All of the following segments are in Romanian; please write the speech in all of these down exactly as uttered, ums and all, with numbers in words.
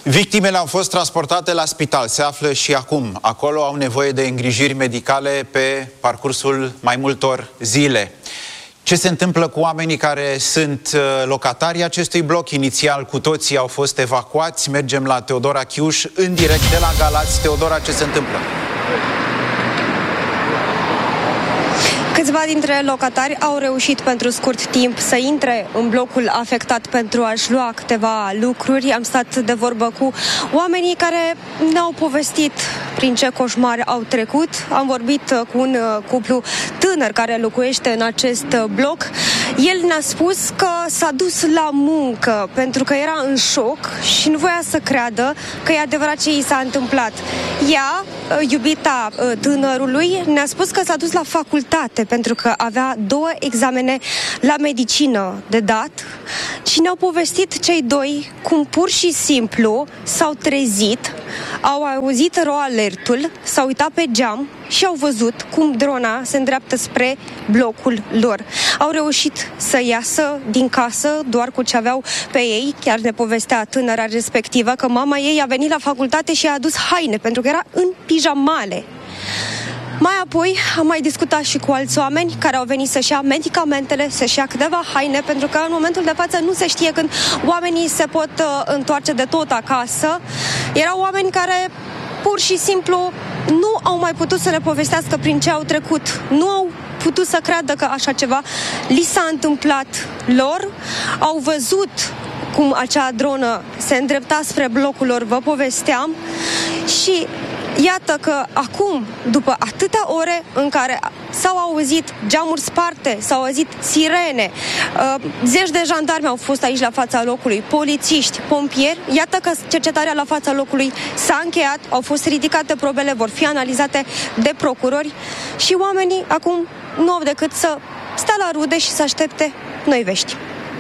Victimele au fost transportate la spital, se află și acum. Acolo au nevoie de îngrijiri medicale pe parcursul mai multor zile. Ce se întâmplă cu oamenii care sunt locatarii acestui bloc? Inițial cu toții au fost evacuați. Mergem la Teodora Chiuș, în direct de la Galați. Teodora, ce se întâmplă? Câțiva dintre locatari au reușit pentru scurt timp să intre în blocul afectat pentru a-și lua câteva lucruri. Am stat de vorbă cu oamenii care ne-au povestit prin ce coșmar au trecut. Am vorbit cu un cuplu tânăr care locuiește în acest bloc. El ne-a spus că s-a dus la muncă pentru că era în șoc și nu voia să creadă că e adevărat ce i s-a întâmplat. Ea, iubita tânărului, ne-a spus că s-a dus la facultate pentru că avea două examene la medicină de dat și ne-au povestit cei doi cum pur și simplu s-au trezit, au auzit ro-alertul, s-au uitat pe geam și au văzut cum drona se îndreaptă spre blocul lor. Au reușit să iasă din casă doar cu ce aveau pe ei. Chiar ne povestea tânăra respectivă că mama ei a venit la facultate și a adus haine pentru că era în pijamale. Mai apoi am mai discutat și cu alți oameni care au venit să-și ia medicamentele, să-și ia câteva haine, pentru că în momentul de față nu se știe când oamenii se pot uh, întoarce de tot acasă. Erau oameni care pur și simplu nu au mai putut să ne povestească prin ce au trecut. Nu au putut să creadă că așa ceva li s-a întâmplat lor. Au văzut cum acea dronă se îndrepta spre blocul lor, vă povesteam, și iată că acum, după atâtea ore în care s-au auzit geamuri sparte, s-au auzit sirene, uh, zeci de jandarmi au fost aici la fața locului, polițiști, pompieri, iată că cercetarea la fața locului s-a încheiat, au fost ridicate probele, vor fi analizate de procurori și oamenii acum nu au decât să stea la rude și să aștepte noi vești.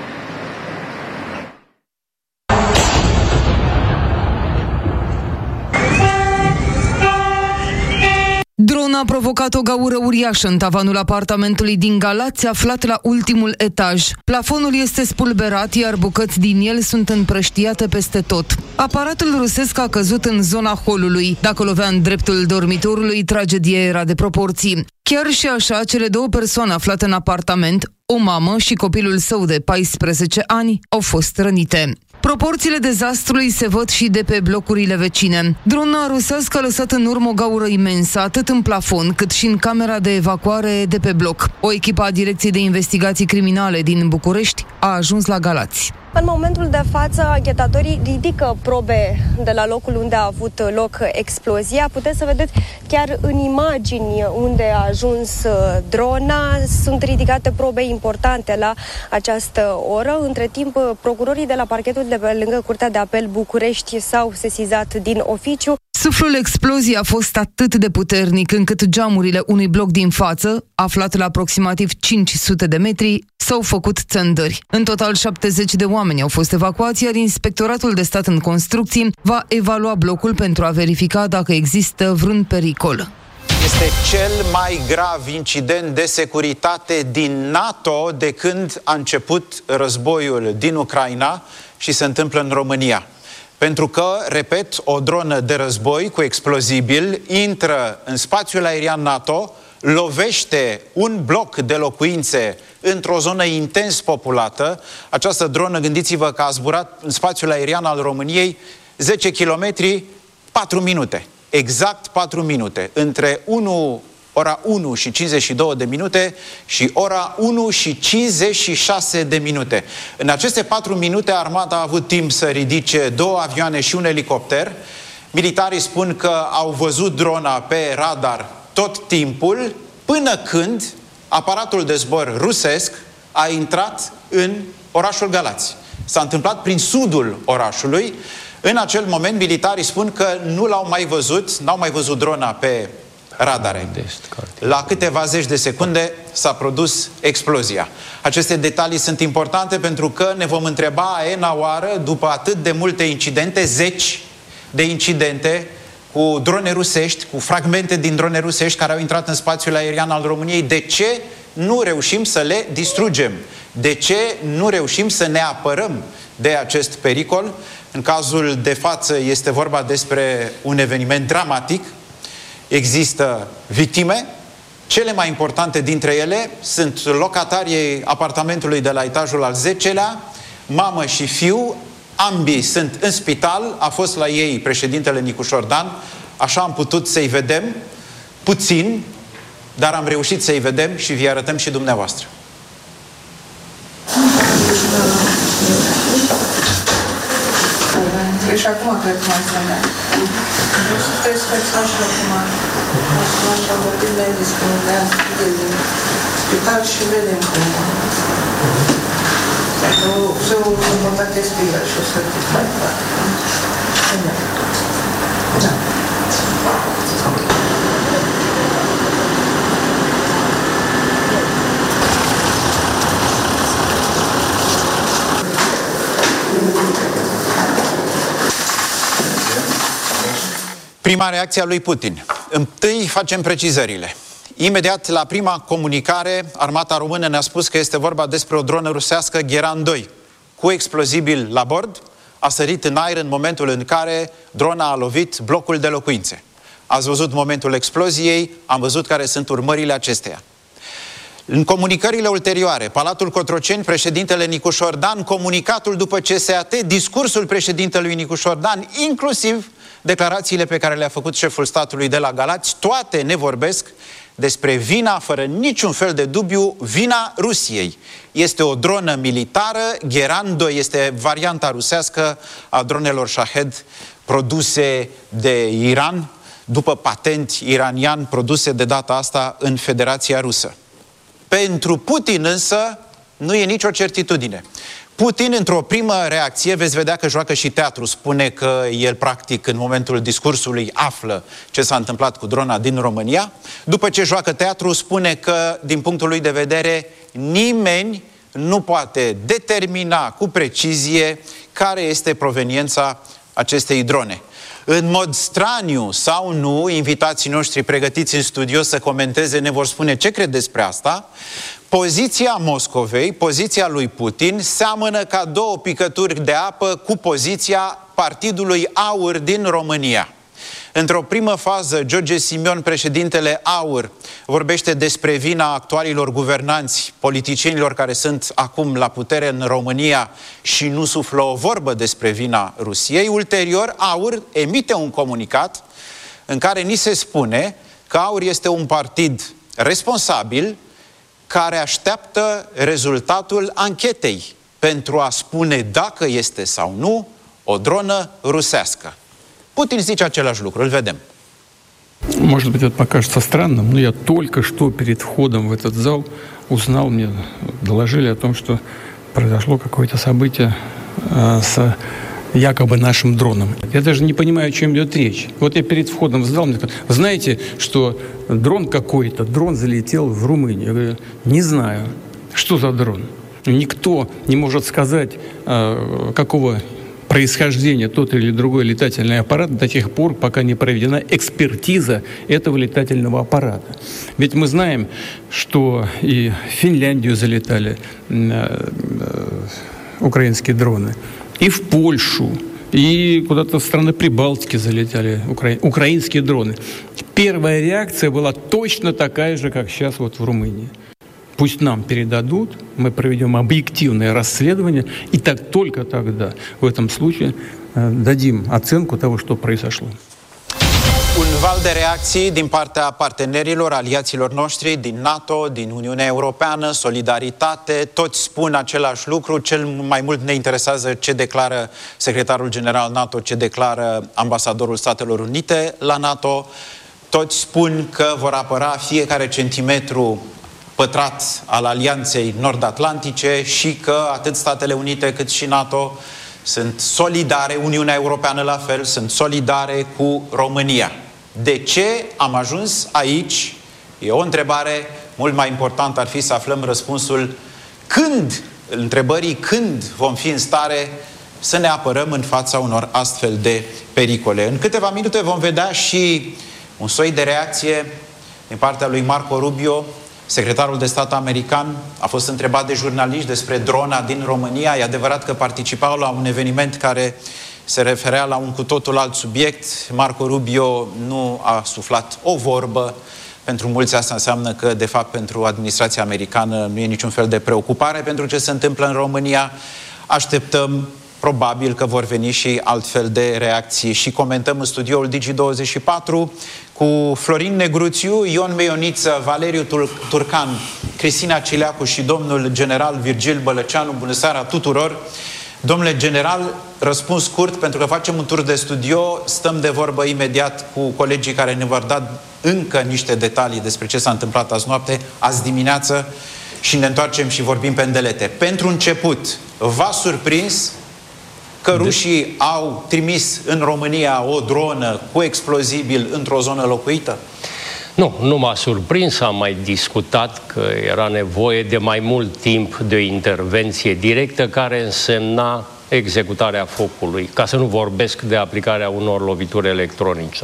Drona a provocat o gaură uriașă în tavanul apartamentului din Galați, aflat la ultimul etaj. Plafonul este spulberat, iar bucăți din el sunt împrăștiate peste tot. Aparatul rusesc a căzut în zona holului. Dacă lovea în dreptul dormitorului, tragedia era de proporții. Chiar și așa, cele două persoane aflate în apartament, o mamă și copilul său de paisprezece ani, au fost rănite. Proporțiile dezastrului se văd și de pe blocurile vecine. Drona rusească a lăsat în urmă o gaură imensă, atât în plafon, cât și în camera de evacuare de pe bloc. O echipă a Direcției de Investigații Criminale din București a ajuns la Galați. În momentul de față, anchetatorii ridică probe de la locul unde a avut loc explozia. Puteți să vedeți chiar în imagini unde a ajuns drona. Sunt ridicate probe importante la această oră. Între timp, procurorii de la parchetul de pe lângă Curtea de Apel București s-au sesizat din oficiu. Suflul exploziei a fost atât de puternic încât geamurile unui bloc din față, aflat la aproximativ cinci sute de metri, s-au făcut țândări. În total, șaptezeci de oameni au fost evacuați, iar Inspectoratul de Stat în Construcții va evalua blocul pentru a verifica dacă există vreun pericol. Este cel mai grav incident de securitate din NATO de când a început războiul din Ucraina și se întâmplă în România. Pentru că, repet, o dronă de război cu explozibil intră în spațiul aerian NATO, lovește un bloc de locuințe într-o zonă intens populată. Această dronă, gândiți-vă că a zburat în spațiul aerian al României zece kilometri, patru minute. Exact patru minute. Între unu, ora unu și cincizeci și două de minute și ora unu și cincizeci și șase de minute. În aceste patru minute, armata a avut timp să ridice două avioane și un elicopter. Militarii spun că au văzut drona pe radar tot timpul, până când aparatul de zbor rusesc a intrat în orașul Galați. S-a întâmplat prin sudul orașului. În acel moment, militarii spun că nu l-au mai văzut, n-au mai văzut drona pe radare. La câteva zeci de secunde s-a produs explozia. Aceste detalii sunt importante pentru că ne vom întreba a ena oară, după atât de multe incidente, zeci de incidente cu drone rusești, cu fragmente din drone rusești care au intrat în spațiul aerian al României, de ce nu reușim să le distrugem? De ce nu reușim să ne apărăm de acest pericol. În cazul de față este vorba despre un eveniment dramatic. Există victime. Cele mai importante dintre ele sunt locatarii apartamentului de la etajul al zecelea, mamă și fiu. Ambii sunt în spital. A fost la ei președintele Nicușor Dan. Așa am putut să-i vedem puțin, dar am reușit să-i vedem și vi arătăm și dumneavoastră. Și acum cred că mai să mea. Trebuie să făceam și acum. Așa vorbim medici, că nu ne-am scris din spital și vedem cum. Se o contactez pe el și o să mai fac. Da. Prima reacție a lui Putin. Întâi facem precizările. Imediat la prima comunicare, Armata Română ne-a spus că este vorba despre o dronă rusească Geran doi, cu explozibil la bord, a sărit în aer în momentul în care drona a lovit blocul de locuințe. Ați văzut momentul exploziei, am văzut care sunt urmările acesteia. În comunicările ulterioare, Palatul Cotroceni, președintele Nicușor Dan, comunicatul după C S A T, discursul președintelui Nicușor Dan, inclusiv declarațiile pe care le-a făcut șeful statului de la Galați, toate ne vorbesc despre vina, fără niciun fel de dubiu, vina Rusiei. Este o dronă militară, Geran doi este varianta rusească a dronelor Shahed produse de Iran, după patent iranian, produse de data asta în Federația Rusă. Pentru Putin însă nu e nicio certitudine. Putin, într-o primă reacție, veți vedea că joacă și teatru, spune că el, practic, în momentul discursului află ce s-a întâmplat cu drona din România. După ce joacă teatru, spune că, din punctul lui de vedere, nimeni nu poate determina cu precizie care este proveniența acestei drone. În mod straniu sau nu, invitații noștri pregătiți în studio să comenteze ne vor spune ce cred despre asta. Poziția Moscovei, poziția lui Putin, seamănă ca două picături de apă cu poziția Partidului Aur din România. Într-o primă fază, George Simion, președintele Aur, vorbește despre vina actualilor guvernanți, politicienilor care sunt acum la putere în România și nu suflă o vorbă despre vina Rusiei. Ulterior, Aur emite un comunicat în care ni se spune că Aur este un partid responsabil care așteaptă rezultatul anchetei pentru a spune dacă este sau nu o dronă rusească. Putin zice același lucru, îl vedem. Может быть, это покажется странным, но я только что перед входом в этот зал узнал, мне доложили о том, что произошло какое-то событие э, с якобы нашим дроном. Я даже не понимаю, о чем идет речь. Вот я перед входом в зал, мне сказали, знаете, что дрон какой-то, дрон залетел в Румынию. Я говорю, не знаю, что за дрон. Никто не может сказать, э, какого происхождения тот или другой летательный аппарат до тех пор, пока не проведена экспертиза этого летательного аппарата. Ведь мы знаем, что и в Финляндию залетали э, э, украинские дроны, и в Польшу, и куда-то в страны Прибалтики залетали укра... украинские дроны. Первая реакция была точно такая же, как сейчас вот в Румынии. Пусть нам передадут, мы проведем объективное расследование, и так только тогда, в этом случае, дадим оценку того, что произошло. Un val de reacții din partea partenerilor, aliaților noștri din NATO, din Uniunea Europeană, solidaritate, toți spun același lucru, cel mai mult ne interesează ce declară secretarul general NATO, ce declară ambasadorul Statelor Unite la NATO, toți spun că vor apăra fiecare centimetru pătrat al alianței nord-atlantice și că atât Statele Unite cât și NATO sunt solidare, Uniunea Europeană la fel, sunt solidare cu România. De ce am ajuns aici? E o întrebare. Mult mai important ar fi să aflăm răspunsul când, întrebării când vom fi în stare să ne apărăm în fața unor astfel de pericole. În câteva minute vom vedea și un soi de reacție din partea lui Marco Rubio Secretarul de stat american a fost întrebat de jurnaliști despre drona din România. E adevărat că participau la un eveniment care se referea la un cu totul alt subiect. Marco Rubio nu a suflat o vorbă. Pentru mulți asta înseamnă că, de fapt, pentru administrația americană nu e niciun fel de preocupare pentru ce se întâmplă în România. Așteptăm, probabil, că vor veni și altfel de reacții. Și comentăm în studioul Digi douăzeci și patru cu Florin Negruțiu, Ion Meioniță, Valeriu Turcan, Cristina Cileacu și domnul general Virgil Bălăceanu. Bună seara tuturor! Domnule general, răspuns scurt, pentru că facem un tur de studio, stăm de vorbă imediat cu colegii care ne vor da încă niște detalii despre ce s-a întâmplat azi noapte, azi dimineață, și ne întoarcem și vorbim pe îndelete. Pentru început, v-a surprins că rușii au trimis în România o dronă cu explozibil într-o zonă locuită? Nu, nu m-a surprins, am mai discutat că era nevoie de mai mult timp de o intervenție directă care însemna executarea focului, ca să nu vorbesc de aplicarea unor lovituri electronice.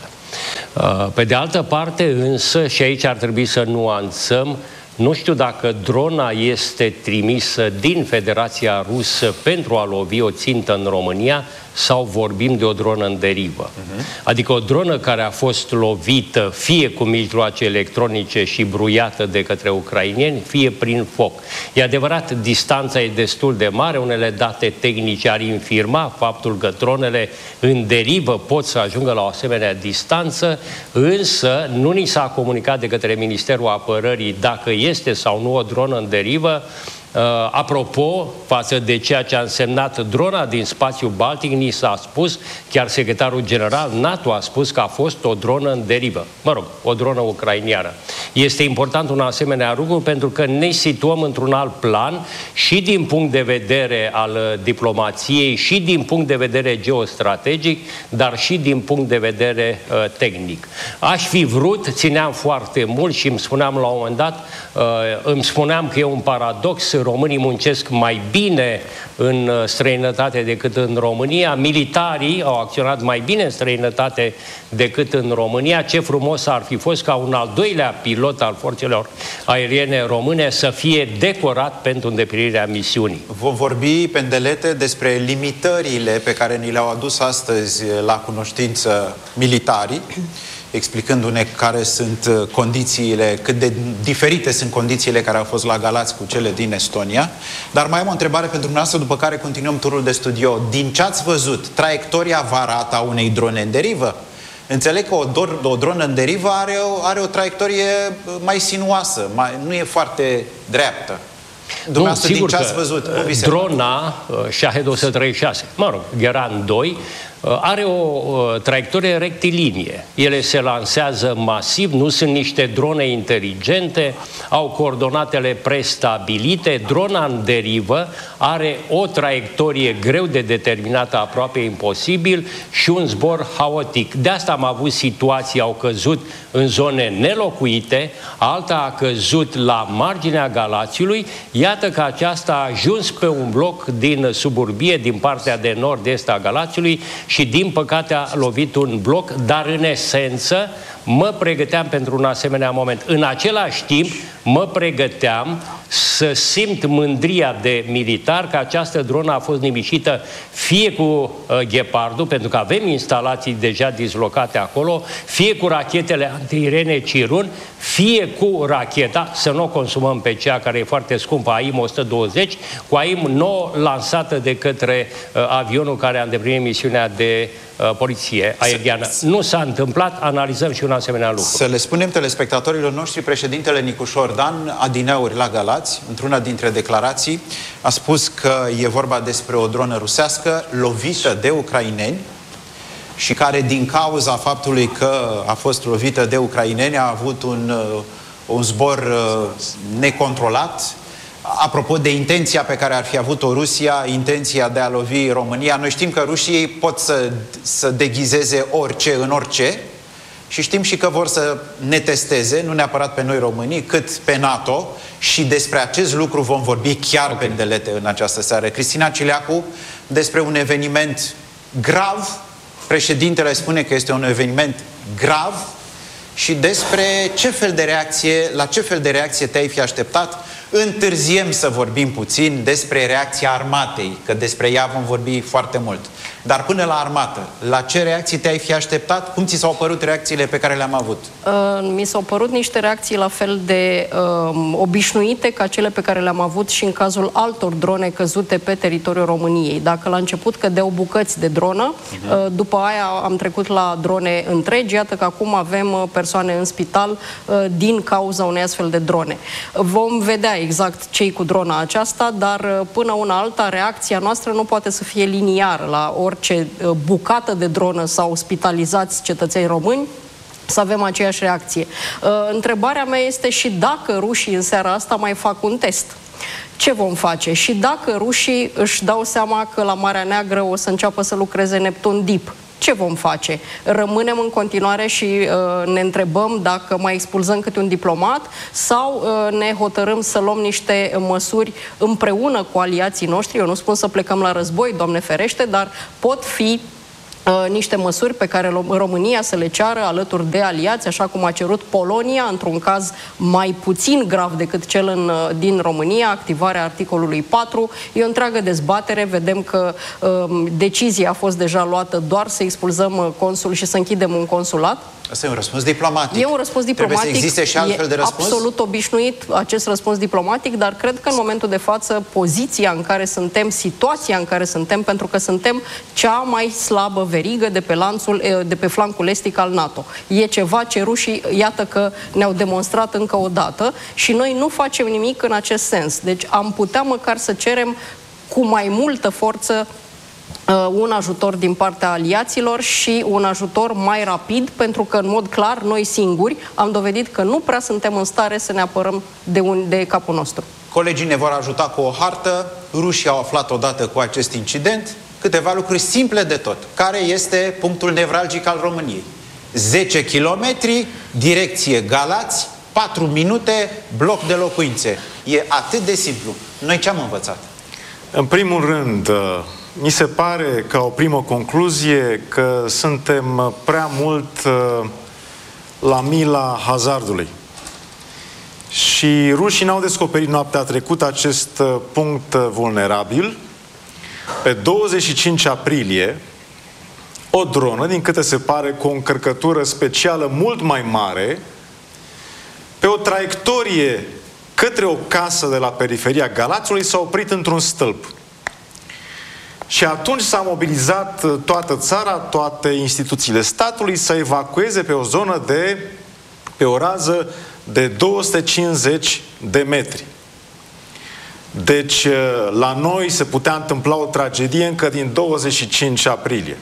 Pe de altă parte însă, și aici ar trebui să nuanțăm, nu știu dacă drona este trimisă din Federația Rusă pentru a lovi o țintă în România sau vorbim de o dronă în derivă. Uh-huh. Adică o dronă care a fost lovită fie cu mijloace electronice și bruiată de către ucraineni, fie prin foc. E adevărat, distanța e destul de mare, unele date tehnice ar infirma faptul că dronele în derivă pot să ajungă la o asemenea distanță, însă nu ni s-a comunicat de către Ministerul Apărării dacă este sau nu o dronă în derivă. Uh, apropo, față de ceea ce a însemnat drona din spațiul Baltic, ni s-a spus, chiar secretarul general NATO a spus că a fost o dronă în derivă. Mă rog, o dronă ucrainiană. Este important un asemenea lucru pentru că ne situăm într-un alt plan și din punct de vedere al diplomației și din punct de vedere geostrategic, dar și din punct de vedere uh, tehnic. Aș fi vrut, țineam foarte mult și îmi spuneam la un moment dat, uh, îmi spuneam că e un paradox, românii muncesc mai bine în străinătate decât în România, militarii au acționat mai bine în străinătate decât în România. Ce frumos ar fi fost ca un al doilea pilot al forțelor aeriene române să fie decorat pentru îndeplinirea misiunii. Vom vorbi pe îndelete despre limitările pe care ni le-au adus astăzi la cunoștință militarii, explicându-ne care sunt condițiile, cât de diferite sunt condițiile care au fost la Galați cu cele din Estonia. Dar mai am o întrebare pentru dumneavoastră, după care continuăm turul de studio. Din ce ați văzut, traiectoria varată a unei drone în derivă? Înțeleg că o, o dronă în derivă are o, are o traiectorie mai sinuoasă, mai, nu e foarte dreaptă. Dumneavoastră, nu, sigur din ce ați văzut? Că drona Shahed o sută treizeci și șase, mă rog, Geran doi, are o traiectorie rectilinie. Ele se lansează masiv, nu sunt niște drone inteligente, au coordonatele prestabilite. Drona în derivă are o traiectorie greu de determinată, aproape imposibil, și un zbor haotic. De asta am avut situații, au căzut în zone nelocuite, alta a căzut la marginea Galațiului. Iată că aceasta a ajuns pe un bloc din suburbie, din partea de nord-est a Galațiului, și din păcate a lovit un bloc, dar în esență mă pregăteam pentru un asemenea moment. În același timp mă pregăteam să simt mândria de militar că această dronă a fost nimicită fie cu uh, Ghepardul, pentru că avem instalații deja dislocate acolo, fie cu rachetele antiirene Cirun, fie cu racheta, să nu o consumăm pe cea care e foarte scumpă, A I M o sută douăzeci, cu A I M nouă lansată de către uh, avionul care a îndeplinit misiunea de uh, poliție aeriană. Nu s-a întâmplat, analizăm și un asemenea lucru. Să le spunem telespectatorilor noștri, președintele Nicușor Dan, adineauri la Galați, într-una dintre declarații, a spus că e vorba despre o dronă rusească lovită de ucraineni și care, din cauza faptului că a fost lovită de ucraineni, a avut un, un zbor necontrolat. Apropo de intenția pe care ar fi avut-o Rusia, intenția de a lovi România, noi știm că rușii pot să, să deghizeze orice în orice și știm și că vor să ne testeze, nu neapărat pe noi românii, cât pe NATO, și despre acest lucru vom vorbi chiar okay. pe îndelete în această seară. Cristina Cileacu, despre un eveniment grav, președintele spune că este un eveniment grav, și despre ce fel de reacție, la ce fel de reacție te-ai fi așteptat. Întârziem să vorbim puțin despre reacția armatei, că despre ea vom vorbi foarte mult. Dar până la armată, la ce reacții te-ai fi așteptat? Cum ți s-au părut reacțiile pe care le-am avut? Uh, mi s-au părut niște reacții la fel de uh, obișnuite ca cele pe care le-am avut și în cazul altor drone căzute pe teritoriul României. Dacă la început cădeau bucăți de dronă, uh-huh. uh, după aia am trecut la drone întregi, iată că acum avem uh, persoane în spital uh, din cauza unei astfel de drone. Vom vedea exact ce-i cu drona aceasta, dar uh, până una alta, reacția noastră nu poate să fie liniară la orice uh, bucată de dronă sau spitalizați cetățeni români, să avem aceeași reacție. Uh, întrebarea mea este și dacă rușii în seara asta mai fac un test. Ce vom face? Și dacă rușii își dau seama că la Marea Neagră o să înceapă să lucreze Neptun Deep, ce vom face? Rămânem în continuare și uh, ne întrebăm dacă mai expulzăm câte un diplomat sau uh, ne hotărâm să luăm niște măsuri împreună cu aliații noștri? Eu nu spun să plecăm la război, Doamne ferește, dar pot fi Uh, niște măsuri pe care România să le ceară alături de aliați, așa cum a cerut Polonia, într-un caz mai puțin grav decât cel în, din România, activarea articolului patru. E o întreagă dezbatere, vedem că uh, decizia a fost deja luată doar să expulzăm consul și să închidem un consulat. Asta e un răspuns diplomatic. E un răspuns diplomatic. Trebuie să existe și altfel de răspuns? Absolut obișnuit acest răspuns diplomatic, dar cred că în momentul de față poziția în care suntem, situația în care suntem, pentru că suntem cea mai slabă verigă de pe lanțul, de pe flancul estic al NATO. E ceva ce rușii, iată că ne-au demonstrat încă o dată și noi nu facem nimic în acest sens. Deci am putea măcar să cerem cu mai multă forță un ajutor din partea aliaților și un ajutor mai rapid, pentru că, în mod clar, noi singuri am dovedit că nu prea suntem în stare să ne apărăm de, un, de capul nostru. Colegii ne vor ajuta cu o hartă. Rușii au aflat odată cu acest incident câteva lucruri simple de tot. Care este punctul nevralgic al României? zece kilometri, direcție Galați, patru minute, bloc de locuințe. E atât de simplu. Noi ce am învățat? În primul rând, mi se pare, ca o primă concluzie, că suntem prea mult la mila hazardului. Și rușii n-au descoperit noaptea trecută acest punct vulnerabil. Pe douăzeci și cinci aprilie, o dronă, din câte se pare, cu o încărcătură specială mult mai mare, pe o traiectorie către o casă de la periferia Galațiului, s-a oprit într-un stâlp. Și atunci s-a mobilizat toată țara, toate instituțiile statului să evacueze pe o zonă de, pe o rază de două sute cincizeci de metri. Deci la noi se putea întâmpla o tragedie încă din douăzeci și cinci aprilie.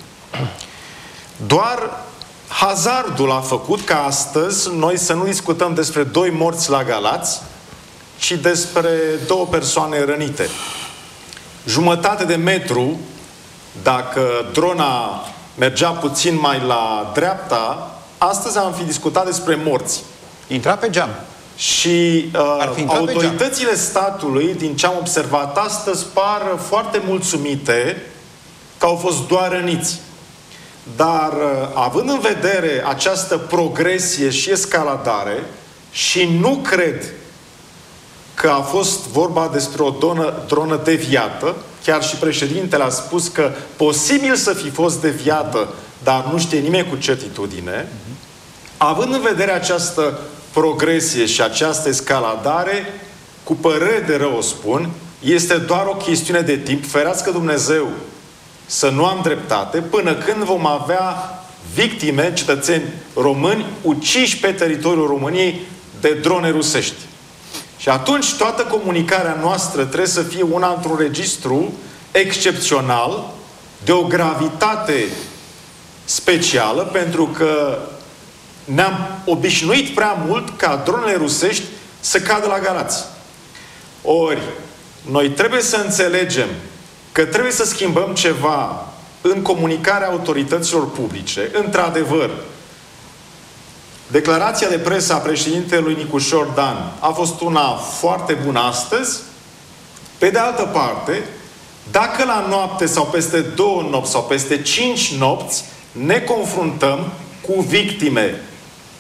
Doar hazardul a făcut ca astăzi noi să nu discutăm despre doi morți la Galați, ci despre două persoane rănite. Jumătate de metru, dacă drona mergea puțin mai la dreapta, astăzi am fi discutat despre morți. Intra pe geam. Și uh, autoritățile statului, din ce am observat astăzi, par foarte mulțumite că au fost doar răniți. Dar uh, având în vedere această progresie și escaladare, și nu cred că a fost vorba despre o dronă, dronă deviată, chiar și președintele a spus că posibil să fi fost deviată, dar nu știe nimeni cu certitudine, uh-huh. având în vedere această progresie și această escaladare, cu părere de rău o spun, este doar o chestiune de timp, ferească Dumnezeu să nu am dreptate, până când vom avea victime, cetățeni români, uciși pe teritoriul României de drone rusești. Și atunci toată comunicarea noastră trebuie să fie una într-un registru excepțional, de o gravitate specială, pentru că ne-am obișnuit prea mult ca dronele rusești să cadă la Galați. Ori, noi trebuie să înțelegem că trebuie să schimbăm ceva în comunicarea autorităților publice. Într-adevăr, declarația de presă a președintelui Nicușor Dan a fost una foarte bună astăzi. Pe de altă parte, dacă la noapte sau peste două nopți sau peste cinci nopți ne confruntăm cu victime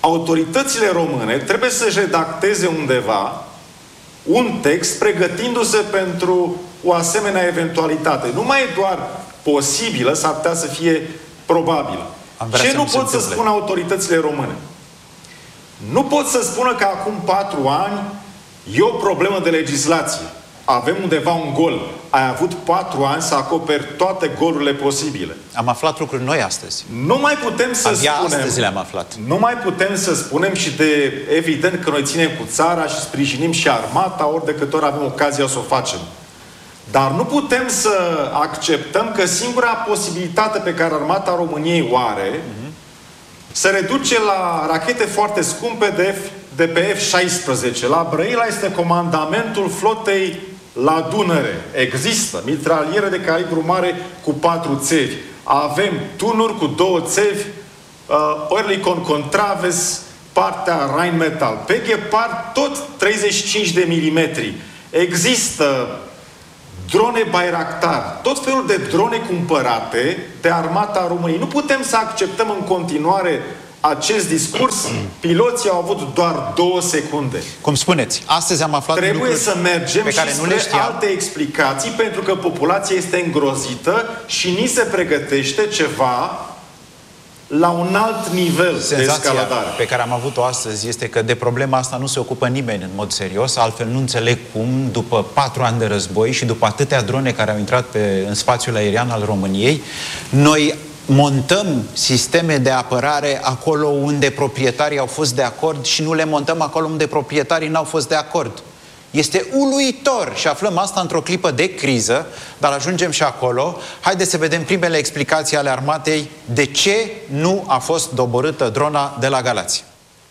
autoritățile române trebuie să-și redacteze undeva un text pregătindu-se pentru o asemenea eventualitate. Nu mai e doar posibilă, s-ar putea să fie probabilă. Ce nu pot să spun autoritățile române? Nu pot să spună că acum patru ani e o problemă de legislație. Avem undeva un gol. Ai avut patru ani să acoperi toate golurile posibile. Am aflat lucruri noi astăzi. Nu mai putem să Abia spunem... astăzi le-am aflat. Nu mai putem să spunem și de evident că noi ținem cu țara și sprijinim și armata ori de câte ori avem ocazia să o facem. Dar nu putem să acceptăm că singura posibilitate pe care armata României o are uh-huh. se reduce la rachete foarte scumpe de, F, de pe F șaisprezece. La Brăila este comandamentul flotei la Dunăre. Există mitraliere de calibru mare cu patru țevi. Avem tunuri cu două țevi, uh, Oerlikon Contraves, partea Rheinmetall. Pe Gepard tot treizeci și cinci de milimetri. Există drone Bayraktar, tot felul de drone cumpărate de armata României. Nu putem să acceptăm în continuare acest discurs. Piloții au avut doar două secunde. Cum spuneți, astăzi am aflat Trebuie să mergem pe care și nu le spre alte explicații, pentru că populația este îngrozită și ni se pregătește ceva la un alt nivel. Senzația de escaladare pe care am avut-o astăzi este că de problema asta nu se ocupă nimeni în mod serios, altfel nu înțeleg cum, după patru ani de război și după atâtea drone care au intrat pe, în spațiul aerian al României, noi montăm sisteme de apărare acolo unde proprietarii au fost de acord și nu le montăm acolo unde proprietarii n-au fost de acord. Este uluitor și aflăm asta într-o clipă de criză, dar ajungem și acolo. Haideți să vedem primele explicații ale armatei de ce nu a fost doborâtă drona de la Galați.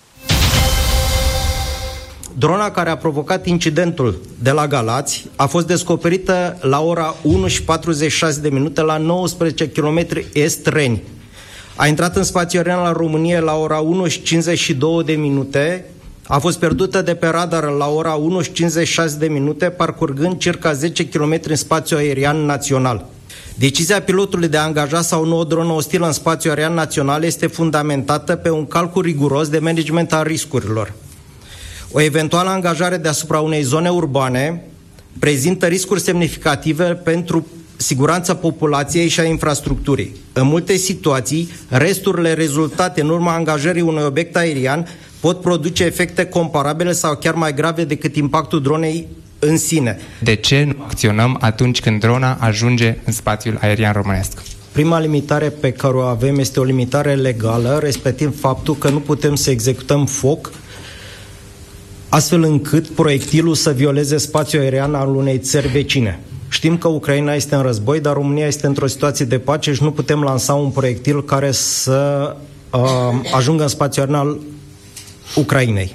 Drona care a provocat incidentul de la Galați a fost descoperită la ora unu și patruzeci și șase de minute la nouăsprezece kilometri est-Reni. A intrat în spațiul aerian al României la ora unu și cincizeci și două de minute. A fost pierdută de pe radar la ora unu și cincizeci și șase de minute, parcurgând circa zece kilometri în spațiul aerian național. Decizia pilotului de a angaja sau nu o dronă ostilă în spațiul aerian național este fundamentată pe un calcul riguros de management al riscurilor. O eventuală angajare deasupra unei zone urbane prezintă riscuri semnificative pentru siguranța populației și a infrastructurii. În multe situații, resturile rezultate în urma angajării unui obiect aerian pot produce efecte comparabile sau chiar mai grave decât impactul dronei în sine. De ce nu acționăm atunci când drona ajunge în spațiul aerian românesc? Prima limitare pe care o avem este o limitare legală, respectiv faptul că nu putem să executăm foc astfel încât proiectilul să violeze spațiul aerian al unei țări vecine. Știm că Ucraina este în război, dar România este într-o situație de pace și nu putem lansa un proiectil care să uh, ajungă în spațiul aerian al Ucrainei.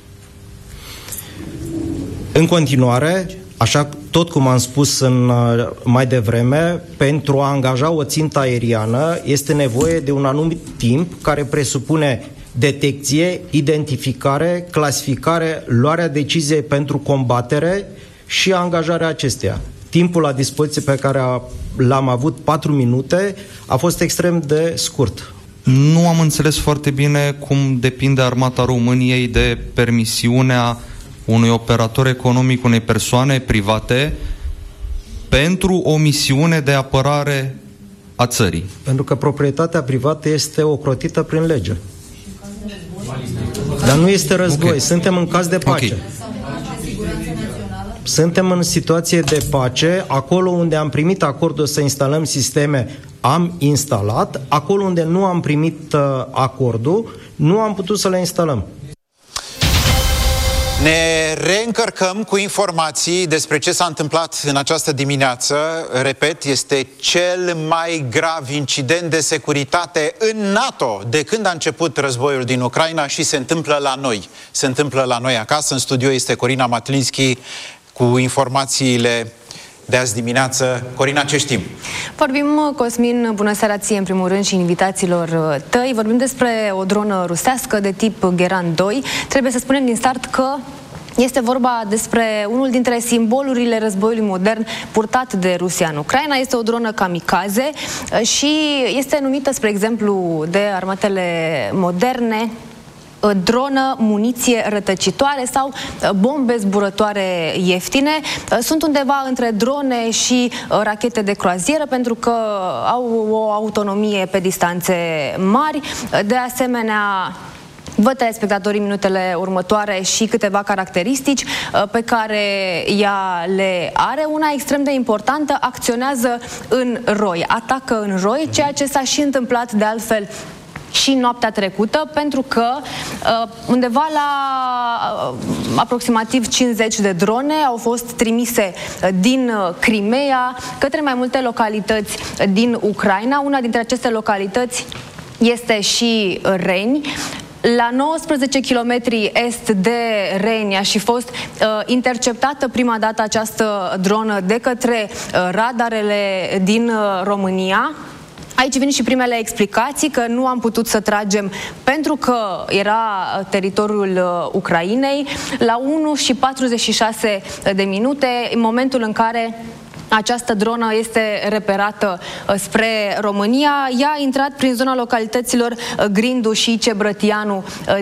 În continuare, așa tot cum am spus în, uh, mai devreme, pentru a angaja o țintă aeriană este nevoie de un anumit timp care presupune detecție, identificare, clasificare, luarea deciziei pentru combatere și angajarea acesteia. Timpul la dispoziție pe care a, l-am avut, patru minute, a fost extrem de scurt. Nu am înțeles foarte bine cum depinde armata României de permisiunea unui operator economic, unei persoane private, pentru o misiune de apărare a țării. Pentru că proprietatea privată este ocrotită prin lege. Dar nu este război, okay. Suntem în caz de pace. Okay. Suntem în situație de pace, acolo unde am primit acordul să instalăm sisteme, am instalat, acolo unde nu am primit uh, acordul, nu am putut să le instalăm. Ne reîncărcăm cu informații despre ce s-a întâmplat în această dimineață. Repet, este cel mai grav incident de securitate în NATO de când a început războiul din Ucraina și se întâmplă la noi. Se întâmplă la noi acasă. În studio este Corina Matlinski cu informațiile de azi dimineață. Corina, ce știm? Vorbim, Cosmin, bună seara ție în primul rând și invitațiilor tăi. Vorbim despre o dronă rusească de tip Geran doi. Trebuie să spunem din start că este vorba despre unul dintre simbolurile războiului modern purtat de Rusia în Ucraina. Este o dronă kamikaze și este numită, spre exemplu, de armatele moderne dronă, muniție rătăcitoare sau bombe zburătoare ieftine. Sunt undeva între drone și rachete de croazieră pentru că au o autonomie pe distanțe mari. De asemenea, văd telespectatorii minutele următoare și câteva caracteristici pe care ea le are. Una extrem de importantă, acționează în roi, atacă în roi, ceea ce s-a și întâmplat de altfel și noaptea trecută, pentru că undeva la aproximativ cincizeci de drone au fost trimise din Crimea către mai multe localități din Ucraina. Una dintre aceste localități este și Reni. La nouăsprezece kilometri est de Reni a și fost uh, interceptată prima dată această dronă de către uh, radarele din uh, România. Aici vin și primele explicații că nu am putut să tragem pentru că era teritoriul uh, Ucrainei. La unu și patruzeci și șase de minute, în momentul în care această dronă este reperată spre România, ea a intrat prin zona localităților Grindu și Cebrătianu